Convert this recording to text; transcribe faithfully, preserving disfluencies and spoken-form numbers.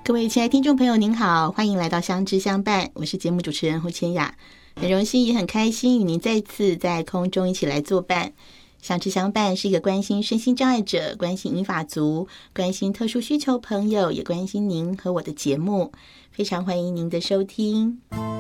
各位亲爱的听众朋友您好，欢迎来到相知相伴，我是节目主持人胡千雅，很荣幸也很开心与您再次在空中一起来作伴。相知相伴是一个关心身心障碍者、关心银发族、关心特殊需求朋友，也关心您和我的节目，非常欢迎您的收听。